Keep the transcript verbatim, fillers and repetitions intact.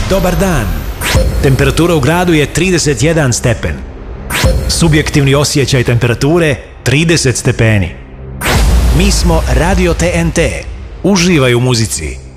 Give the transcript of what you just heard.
Dobar dan. Temperatura u gradu je trideset jedan stepen. Subjektivni osjećaj temperature trideset stepeni. Mi smo Radio T N T. Uživaj u muzici.